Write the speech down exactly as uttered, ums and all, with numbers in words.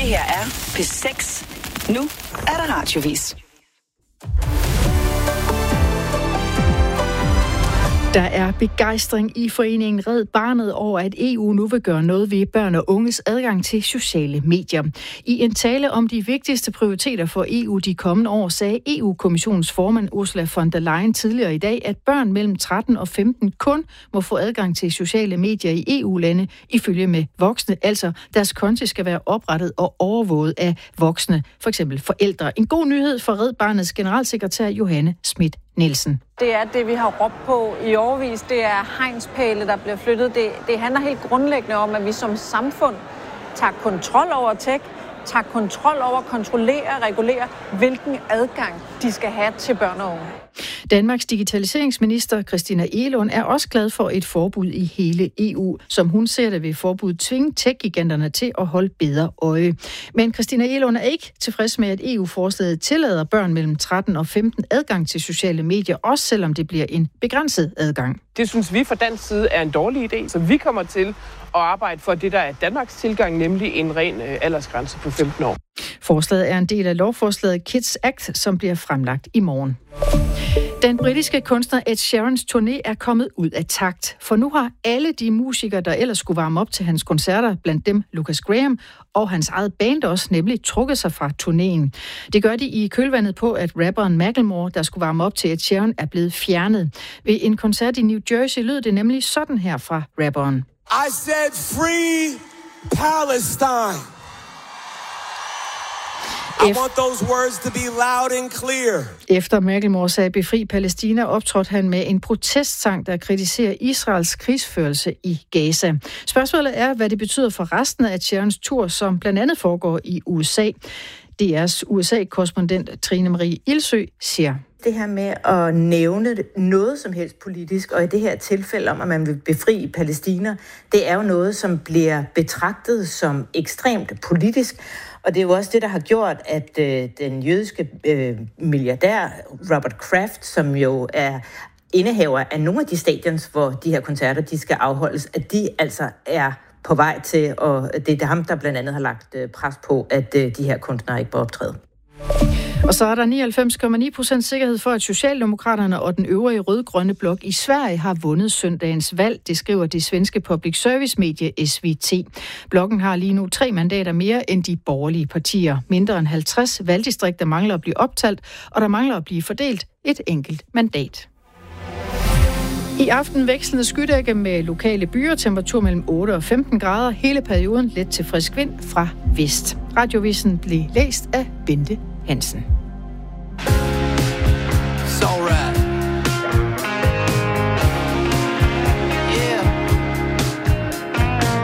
her er P seks. Nu er der radiovis. Der er begejstring i foreningen Red Barnet over, at E U nu vil gøre noget ved børn og unges adgang til sociale medier. I en tale om de vigtigste prioriteter for E U de kommende år, sagde E U-kommissionens formand Ursula von der Leyen tidligere i dag, at børn mellem tretten og femten kun må få adgang til sociale medier i E U-lande ifølge med voksne. Altså, deres konti skal være oprettet og overvåget af voksne, for eksempel forældre. En god nyhed for Red Barnets generalsekretær Johanne Schmidt Nielsen. Det er det, vi har råbt på i årevis. Det er hegnspæle, der bliver flyttet. Det, det handler helt grundlæggende om, at vi som samfund tager kontrol over tech, tager kontrol over, kontrollerer og regulerer, hvilken adgang de skal have til børn og unge. Danmarks digitaliseringsminister Christina Egelund er også glad for et forbud i hele E U. Som hun ser det, vil forbuddet tvinge tech-giganterne til at holde bedre øje. Men Christina Egelund er ikke tilfreds med, at E U-forslaget tillader børn mellem tretten og femten adgang til sociale medier, også selvom det bliver en begrænset adgang. Det synes vi fra dansk side er en dårlig idé, så vi kommer til at arbejde for det, der er Danmarks tilgang, nemlig en ren aldersgrænse på femten år. Forslaget er en del af lovforslaget Kids Act, som bliver fremlagt i morgen. Den britiske kunstner Ed Sheerans turné er kommet ud af takt, for nu har alle de musikere, der ellers skulle varme op til hans koncerter, blandt dem Lucas Graham og hans eget band også, nemlig trukket sig fra turnéen. Det gør de i kølvandet på, at rapperen Macklemore, der skulle varme op til Ed Sheeran, er blevet fjernet. Ved en koncert i New Jersey lød det nemlig sådan her fra rapperen. I said free Palestine. I want those words to be loud and clear. Efter Macklemore sagde befri Palæstina, optrådte han med en protestsang, der kritiserer Israels krigsførelse i Gaza. Spørgsmålet er, hvad det betyder for resten af Sheerans tur, som blandt andet foregår i U S A. D R's U S A-korrespondent Trine Marie Ilsø siger: Det her med at nævne noget som helst politisk, og i det her tilfælde om, at man vil befri Palæstina, det er jo noget, som bliver betragtet som ekstremt politisk. Og det er jo også det, der har gjort, at øh, den jødiske øh, milliardær Robert Kraft, som jo er indehaver af nogle af de stadions, hvor de her koncerter de skal afholdes, at de altså er på vej til, og det er ham, der blandt andet har lagt øh, pres på, at øh, de her kunstnere ikke må optræde. Og så er der nioghalvfems komma ni procent sikkerhed for, at Socialdemokraterne og den øvrige rød-grønne blok i Sverige har vundet søndagens valg. Det skriver det svenske public service-medie S V T. Blokken har lige nu tre mandater mere end de borgerlige partier. Mindre end halvtreds valgdistrikter mangler at blive optalt, og der mangler at blive fordelt et enkelt mandat. I aften vekslende skydække med lokale byer, temperatur mellem otte og femten grader, hele perioden let til frisk vind fra vest. Radiovisen blev læst af Bente Hansen.